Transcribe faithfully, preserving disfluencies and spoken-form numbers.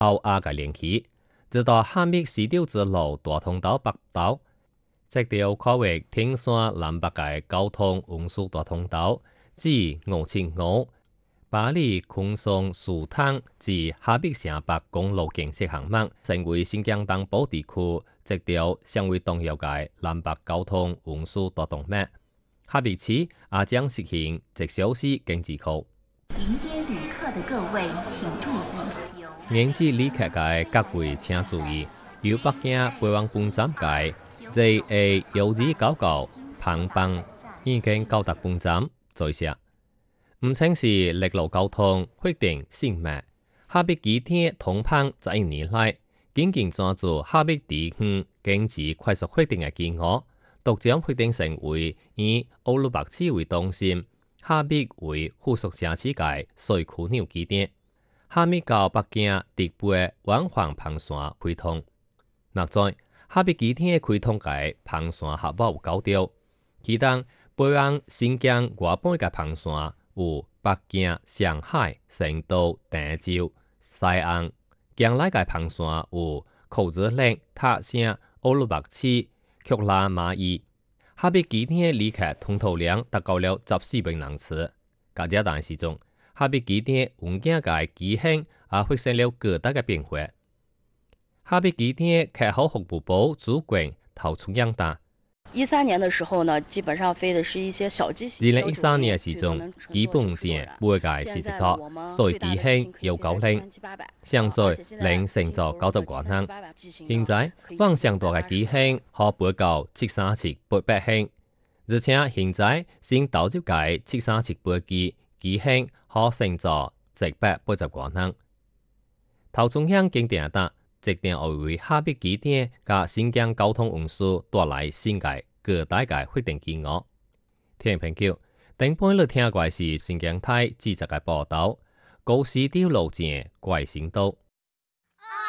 后亚嘅連起，直到下密西條之路大通道北道，直到跨越天山南北嘅交通運輸大通道，至五七五巴黎昆松蘇灘至下密城北公路建設項目，成為新疆東部地區直到成為重要嘅南北交通運輸大動脈。下密市也將實行一小時經濟區。 迎接旅客的各位請注意。 迎接旅客嘅各位請注意，由北京北往本站嘅 J A 幺二九九彭浜已經到達本站，在下。唔稱是陸路交通決定性命，下密幾天通澎十一年來，緊緊抓住下密地區經濟快速發展嘅機會，獨將發展成為以烏魯木齊為中心，下密為附屬城市嘅水樞紐基點。下密到北京直飛往返澎山開通。目前下密幾天開通嘅澎山合保有九條，其中飛往新疆外半嘅澎山有北京、上海、成都、鄭州、西安。將來嘅澎山有口子嶺、塔城、烏魯木齊、曲拉瑪依。下密幾天旅客通途量達到了十四萬人次。加這段時中，下密幾天環境嘅機型也發生了巨大嘅變化。下密幾天客戶服務部主管陶春陽答： 一三年的時候呢，基本上飛的是一些小機型。 二零一三年嘅時中，基本上每個是一個所以機型有九零，現在零乘坐九十萬人。現在往上大嘅機型可飛到七三七八百型，而且現在先導入嘅七三七八機機型可乘坐一百八十萬人。陶春陽經典答。直定會為下密幾點甲新疆交通運輸帶來新嘅巨大嘅發展機會。聽朋友，頂半日聽過是新疆台記者嘅報道，高速條路線怪行道。